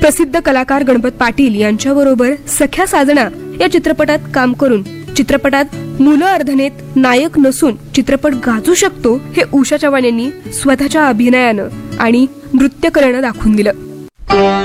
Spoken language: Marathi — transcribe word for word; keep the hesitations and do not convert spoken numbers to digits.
प्रसिद्ध कलाकार गणपत पाटील यांच्याबरोबर सख्या साजना या चित्रपटात काम करून चित्रपटात मुलं अर्धनेत नायक नसून चित्रपट गाजू शकतो हे उषा चव्हाण यांनी स्वतःच्या अभिनयानं आणि नृत्य कलेनं दाखवून दिलं.